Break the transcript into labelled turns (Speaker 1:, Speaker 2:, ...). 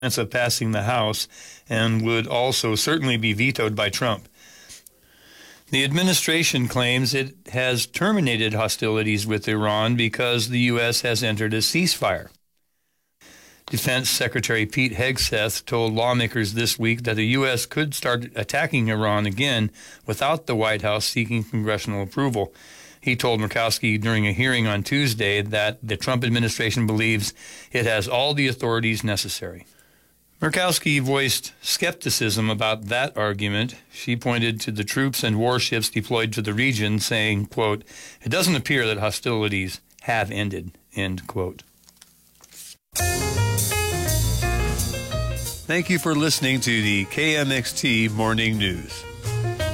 Speaker 1: of passing the House and would also certainly be vetoed by Trump. The administration claims it has terminated hostilities with Iran because the U.S. has entered a ceasefire. Defense Secretary Pete Hegseth told lawmakers this week that the U.S. could start attacking Iran again without the White House seeking congressional approval. He told Murkowski during a hearing on Tuesday that the Trump administration believes it has all the authorities necessary. Murkowski voiced skepticism about that argument. She pointed to the troops and warships deployed to the region, saying, quote, "It doesn't appear that hostilities have ended," end quote. Thank you for listening to the KMXT Morning News.